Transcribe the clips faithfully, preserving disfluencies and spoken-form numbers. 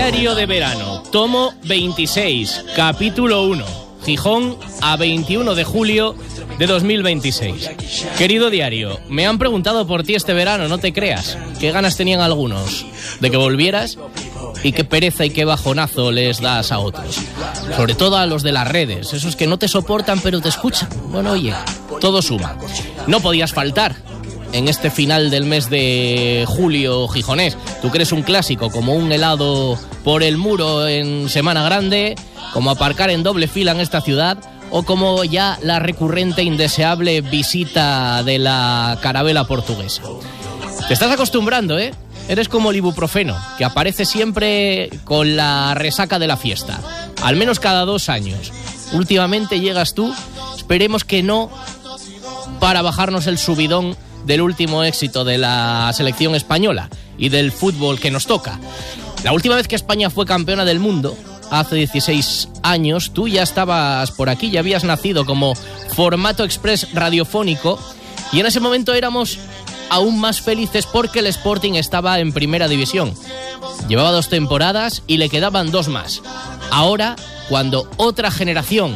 Diario de verano, tomo veintiséis, capítulo uno, Gijón, a veintiuno de julio de dos mil veintiséis. Querido diario, me han preguntado por ti este verano, no te creas. ¿Qué ganas tenían algunos de que volvieras? Y qué pereza y qué bajonazo les das a otros. Sobre todo a los de las redes, esos que no te soportan pero te escuchan. Bueno, oye, todo suma. No podías faltar en este final del mes de julio gijonés. Tú crees un clásico como un helado por el muro en Semana Grande, como aparcar en doble fila en esta ciudad, o como ya la recurrente e indeseable visita de la carabela portuguesa. Te estás acostumbrando, ¿eh? Eres como el ibuprofeno, que aparece siempre con la resaca de la fiesta, al menos cada dos años. Últimamente llegas tú, esperemos que no, para bajarnos el subidón del último éxito de la selección española y del fútbol que nos toca. La última vez que España fue campeona del mundo, hace dieciséis años, tú ya estabas por aquí, ya habías nacido como formato express radiofónico, y en ese momento éramos aún más felices porque el Sporting estaba en primera división. Llevaba dos temporadas y le quedaban dos más. Ahora, cuando otra generación,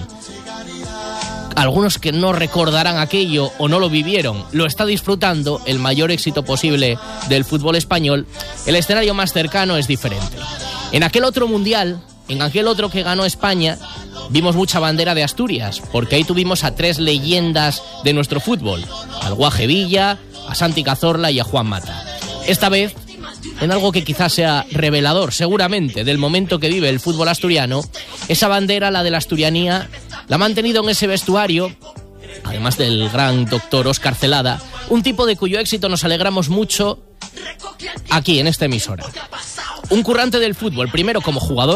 algunos que no recordarán aquello o no lo vivieron, lo está disfrutando, el mayor éxito posible del fútbol español, el escenario más cercano es diferente. En aquel otro mundial, en aquel otro que ganó España, vimos mucha bandera de Asturias, porque ahí tuvimos a tres leyendas de nuestro fútbol, al Guaje Villa, a Santi Cazorla y a Juan Mata. Esta vez, en algo que quizás sea revelador, seguramente, del momento que vive el fútbol asturiano, esa bandera, la de la asturianía, la ha mantenido en ese vestuario, además del gran doctor Óscar Celada, un tipo de cuyo éxito nos alegramos mucho aquí, en esta emisora. Un currante del fútbol, primero como jugador,